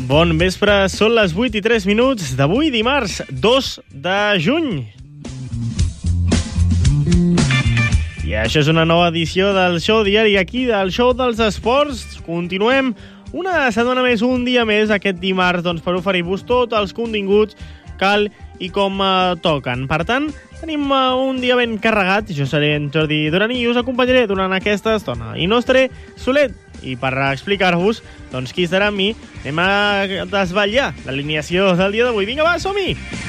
Bon vespre, són les 8:03 d'avui, dimarts 2 de juny. I això és una nova edició del Show Diari aquí, del Show dels Esports. Continuem una setmana més, un dia més, aquest dimarts, per oferir-vos tots els continguts cal i com toquen. Per tant, tenim un dia ben carregat. Jo seré en Jordi Duran i us acompanyaré durant aquesta estona. I no estaré solet. I per explicar-vos qui estarà amb mi, anem a desvetllar l'alineació del dia d'avui. Vinga, va, som-hi!